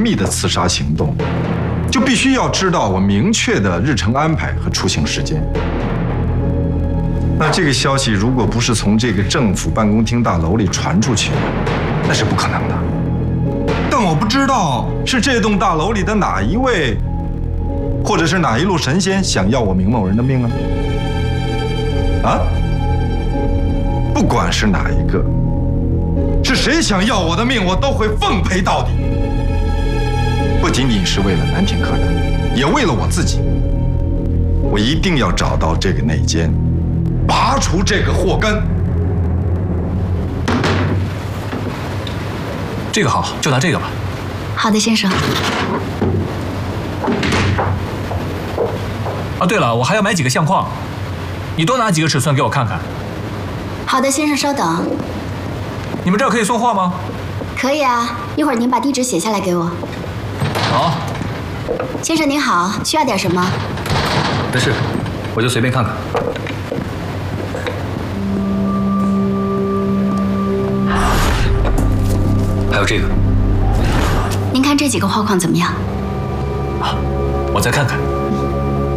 密的刺杀行动，就必须要知道我明确的日程安排和出行时间。那这个消息如果不是从这个政府办公厅大楼里传出去，那是不可能的。但我不知道是这栋大楼里的哪一位，或者是哪一路神仙想要我明某人的命啊？啊？不管是哪一个，是谁想要我的命，我都会奉陪到底。不仅仅是为了南田柯南，也为了我自己。我一定要找到这个内奸，拔除这个祸根。 这个好，就拿这个吧。 好的，先生。 啊，对了，我还要买几个相框，你多拿几个尺寸给我看看。 好的，先生，稍等。 你们这儿可以送货吗？ 可以啊，一会儿您把地址写下来给我。 好。 先生您好，需要点什么？ 没事，我就随便看看。还有这个。 您看这几个画框怎么样？ 我再看看。